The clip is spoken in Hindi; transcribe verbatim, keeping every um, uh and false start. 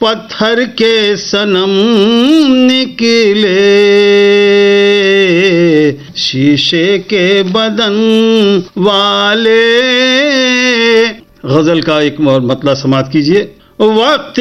पत्थर के सनम निकले, शीशे के बदन वाले। गजल का एक और मतला समाप्त कीजिए। वक्त